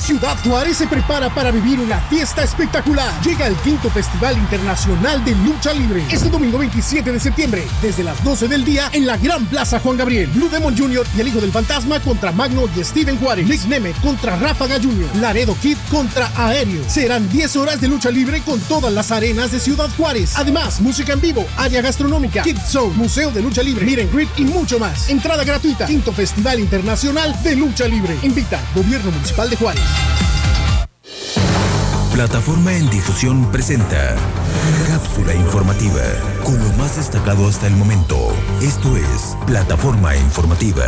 Ciudad Juárez se prepara para vivir una fiesta espectacular. Llega el 5º Festival Internacional de Lucha Libre. Este domingo 27 de septiembre, desde las 12 del día, en la Gran Plaza Juan Gabriel. Blue Demon Jr. y el Hijo del Fantasma contra Magno y Steven Juárez. Nick Nemeth contra Ráfaga Jr. Laredo Kid contra Aéreo. Serán 10 horas de lucha libre con todas las arenas de Ciudad Juárez. Además, música en vivo, área gastronómica, Kid Zone, museo de lucha libre, meet and greet y mucho más. Entrada gratuita. 5º Festival Internacional de Lucha Libre. Invita Gobierno Municipal de Juárez. Plataforma en Difusión presenta Cápsula Informativa, con lo más destacado hasta el momento. Esto es Plataforma Informativa.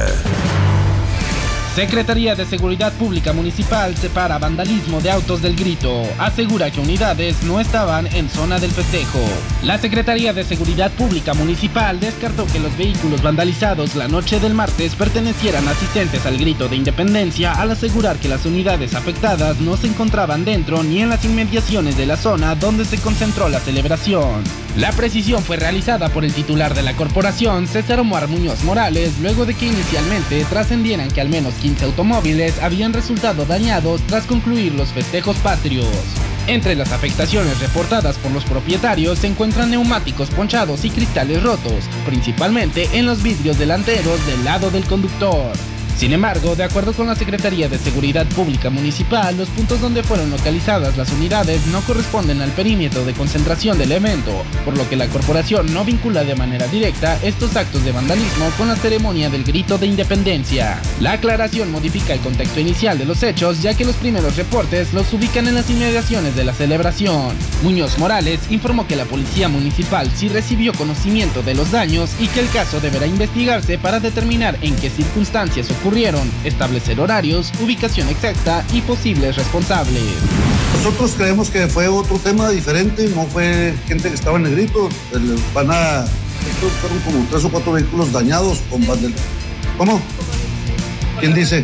Secretaría de Seguridad Pública Municipal separa vandalismo de autos del Grito. Asegura que unidades no estaban en zona del festejo. La Secretaría de Seguridad Pública Municipal descartó que los vehículos vandalizados la noche del martes pertenecieran a asistentes al Grito de Independencia, al asegurar que las unidades afectadas no se encontraban dentro ni en las inmediaciones de la zona donde se concentró la celebración. La precisión fue realizada por el titular de la corporación, César Omar Muñoz Morales, luego de que inicialmente trascendieran que al menos 15 automóviles habían resultado dañados tras concluir los festejos patrios. Entre las afectaciones reportadas por los propietarios se encuentran neumáticos ponchados y cristales rotos, principalmente en los vidrios delanteros del lado del conductor. Sin embargo, de acuerdo con la Secretaría de Seguridad Pública Municipal, los puntos donde fueron localizadas las unidades no corresponden al perímetro de concentración del evento, por lo que la corporación no vincula de manera directa estos actos de vandalismo con la ceremonia del Grito de Independencia. La aclaración modifica el contexto inicial de los hechos, ya que los primeros reportes los ubican en las inmediaciones de la celebración. Muñoz Morales informó que la Policía Municipal sí recibió conocimiento de los daños y que el caso deberá investigarse para determinar en qué circunstancias ocurrieron, establecer horarios, ubicación exacta y posibles responsables. Nosotros creemos que fue otro tema diferente, no fue gente que estaba en el Grito. Estos fueron como 3 o 4 vehículos dañados con vandalismo. ¿Cómo? ¿Quién dice?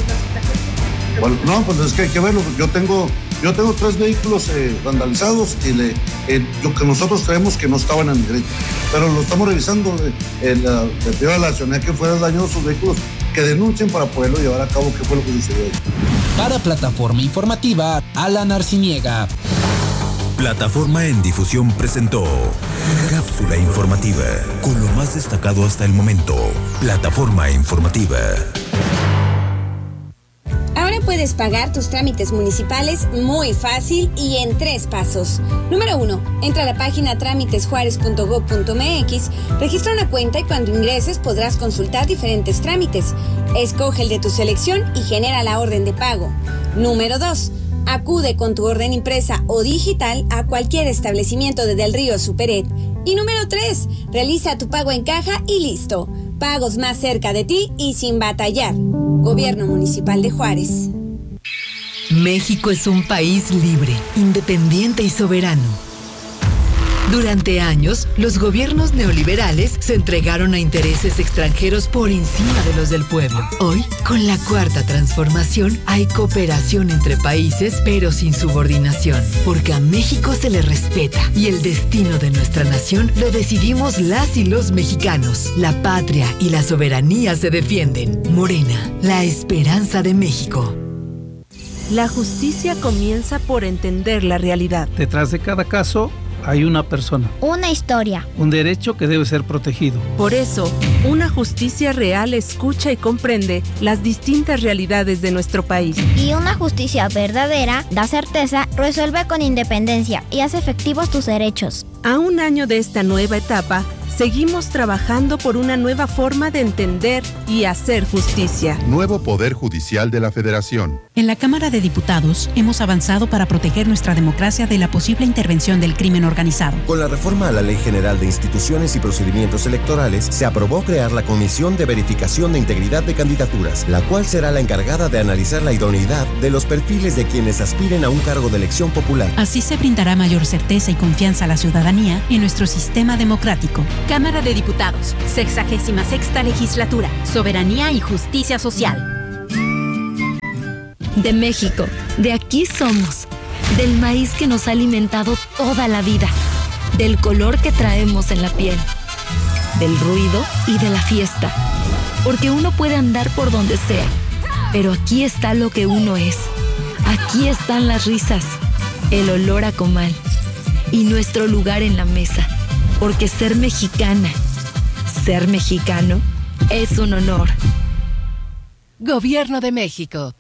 Bueno, no, pues es que hay que verlo. Yo tengo 3 vehículos vandalizados y lo que nosotros creemos que no estaban en el Grito. Pero lo estamos revisando. Le pido a la ciudadanía que fueran dañados sus vehículos, que denuncien para poderlo llevar a cabo qué fue lo que sucedió ahí. Para Plataforma Informativa, Alan Arciniega. Plataforma en Difusión presentó Cápsula Informativa, con lo más destacado hasta el momento. Plataforma Informativa. Ahora puedes pagar tus trámites municipales muy fácil y en 3 pasos. Número 1. Entra a la página tramitesjuarez.gov.mx, registra una cuenta y cuando ingreses podrás consultar diferentes trámites. Escoge el de tu selección y genera la orden de pago. Número 2. Acude con tu orden impresa o digital a cualquier establecimiento de Del Río Superet. Y número 3. Realiza tu pago en caja y listo. Pagos más cerca de ti y sin batallar. Gobierno Municipal de Juárez. México es un país libre, independiente y soberano. Durante años, los gobiernos neoliberales se entregaron a intereses extranjeros por encima de los del pueblo. Hoy, con la Cuarta Transformación, hay cooperación entre países, pero sin subordinación, porque a México se le respeta y el destino de nuestra nación lo decidimos las y los mexicanos. La patria y la soberanía se defienden. Morena, la esperanza de México. La justicia comienza por entender la realidad. Detrás de cada caso hay una persona. Una historia. Un derecho que debe ser protegido. Por eso, una justicia real escucha y comprende las distintas realidades de nuestro país. Y una justicia verdadera da certeza, resuelve con independencia y hace efectivos tus derechos. A un año de esta nueva etapa, seguimos trabajando por una nueva forma de entender y hacer justicia. Nuevo Poder Judicial de la Federación. En la Cámara de Diputados hemos avanzado para proteger nuestra democracia de la posible intervención del crimen organizado. Con la reforma a la Ley General de Instituciones y Procedimientos Electorales, se aprobó crear la Comisión de Verificación de Integridad de Candidaturas, la cual será la encargada de analizar la idoneidad de los perfiles de quienes aspiren a un cargo de elección popular. Así se brindará mayor certeza y confianza a la ciudadanía en nuestro sistema democrático. Cámara de Diputados, 66ª Legislatura, Soberanía y Justicia Social. De México, de aquí somos, del maíz que nos ha alimentado toda la vida, del color que traemos en la piel, del ruido y de la fiesta, porque uno puede andar por donde sea, pero aquí está lo que uno es. Aquí están las risas, el olor a comal y nuestro lugar en la mesa. Porque ser mexicana, ser mexicano, es un honor. Gobierno de México.